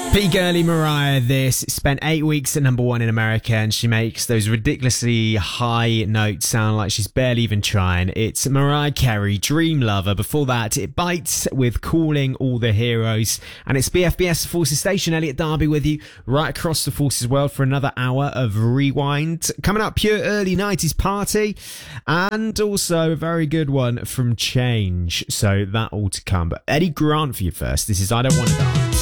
Pretty girly Mariah, this spent 8 weeks at number one in America, and she makes those ridiculously high notes sound like she's barely even trying. It's Mariah Carey, Dream Lover. Before that, it bites with Calling All the Heroes, and it's BFBS Forces Station. Elliot Darby with you right across the Forces world for another hour of Rewind. Coming up, pure early 90s party, and also a very good one from Change. So that all to come. But Eddie Grant for you first. This is I Don't Want to Die.